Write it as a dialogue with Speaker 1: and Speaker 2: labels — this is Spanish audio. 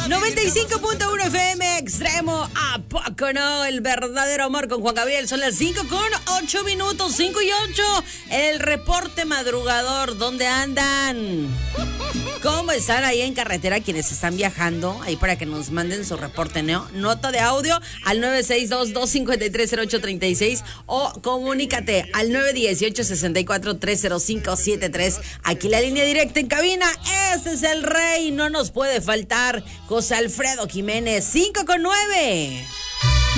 Speaker 1: 95.1 FM Extremo, ¿a poco no? El verdadero amor con Juan Gabriel. Son las 5:08, 5:08. El reporte madrugador, ¿dónde andan? ¿Cómo están ahí en carretera quienes están viajando? Ahí para que nos manden su reporte, ¿no? Nota de audio al 962-253-0836 o comunícate al 918-64-30573. Aquí la línea directa en cabina. Ese es el rey, no nos puede faltar. José Alfredo Jiménez, 5:09.